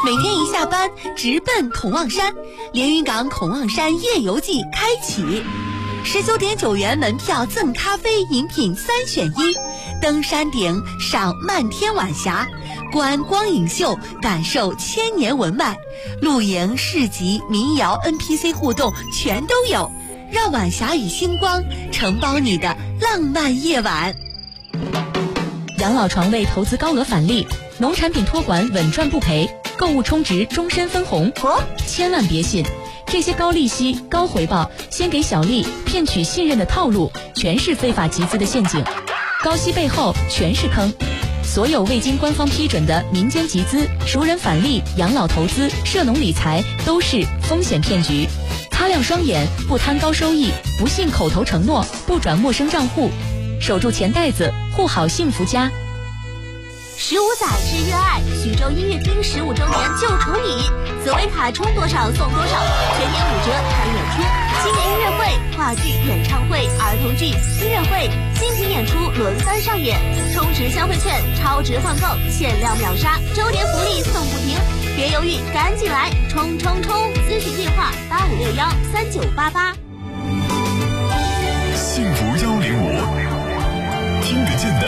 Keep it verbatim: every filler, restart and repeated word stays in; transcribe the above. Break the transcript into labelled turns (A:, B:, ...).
A: 每天一下班直奔孔望山，连云港孔望山夜游季开启，十九点九元门票赠咖啡饮品三选一，登山顶赏漫天晚霞，观光影秀感受千年文脉，露营市集民谣 N P C 互动全都有，让晚霞与星光承包你的浪漫夜晚。
B: 养老床位投资高额返利，农产品托管稳赚不赔，购物充值终身分红。
A: 哦，
B: 千万别信，这些高利息、高回报、先给小利、骗取信任的套路，全是非法集资的陷阱。高息背后全是坑。所有未经官方批准的民间集资、熟人返利、养老投资、涉农理财都是风险骗局。擦亮双眼，不贪高收益，不信口头承诺，不转陌生账户，守住钱袋子，护好幸福家。
C: 十五载之热爱，徐州音乐厅十五周年就宠你，紫薇卡充多少送多少，全年五折看演出，新年音乐会、话剧、演唱会、儿童剧、音乐会、新品演出轮番上演，充值消费券，超值换购，限量秒杀，周年福利送不停，别犹豫，赶紧来，冲冲冲！咨询电话八五六幺三九八八。
D: 幸福幺零五，听得见的。